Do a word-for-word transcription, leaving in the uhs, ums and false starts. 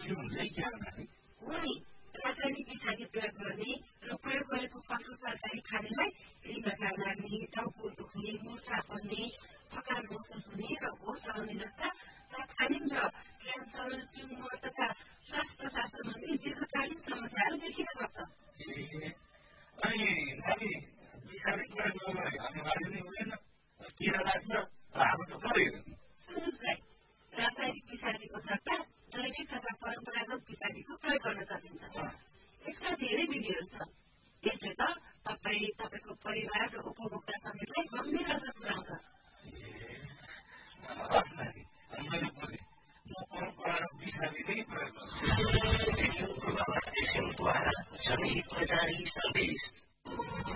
के हुन्छ है क्या हो नि रासायनिक विषादी प्रयोग गर्ने र प्रयोग गरेको कठोर तरकारी खानेलाई रिङ्गटा लाग्ने टाउको दुख्ने मुर्छा पर्ने